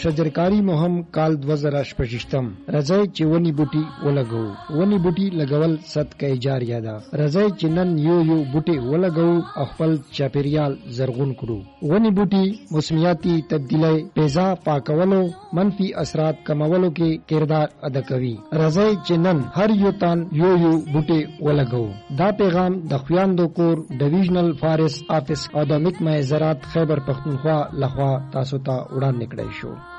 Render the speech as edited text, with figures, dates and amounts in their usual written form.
شجرکاری مهم کال 2018 راځي چې ونی بوټي ولګو. ونی بوټي لګول صدقه جاریه ده. راځي چې نن یو بوټي ولګو او خپل چاپیریال زرغون کړو. ونی بوټي موسمیاتي تبدیلی، پیزا پاکولو، منفي اثرات کمولو کې کردار ادا کوي. راځي چې نن هر یو تن یو بوټي ولګو. دا پیغام د خویندو کور ډیویژنل فارست افیس او د محکمه زراعت خیبر پختونخوا لخوا تاسو ته وړاندې کړی شو.